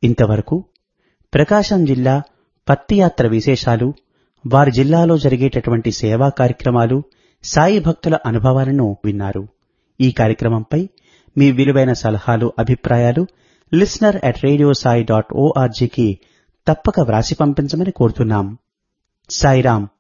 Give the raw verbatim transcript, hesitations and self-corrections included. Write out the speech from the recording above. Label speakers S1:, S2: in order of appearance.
S1: ఇంతవరకు ప్రకాశం జిల్లా పత్తి యాత్ర విశేషాలు, వారి జిల్లాలో జరిగేటటువంటి సేవా కార్యక్రమాలు, సాయి భక్తుల అనుభవాలను విన్నారు. ఈ కార్యక్రమంపై మీ విలువైన సలహాలు, అభిప్రాయాలు listener at radio Sai dot ఓఆర్జీకి తప్పక వ్రాసి పంపించమని కోరుతున్నాం. సాయిరాం.